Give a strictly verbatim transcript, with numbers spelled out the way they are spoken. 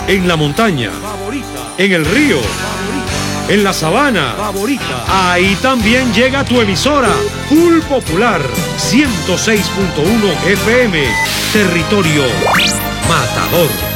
En la montaña. Favorita. En el río. Favorita. En la sabana. Favorita. Ahí también llega tu emisora. Full Popular ciento seis punto uno F M. Territorio Matador.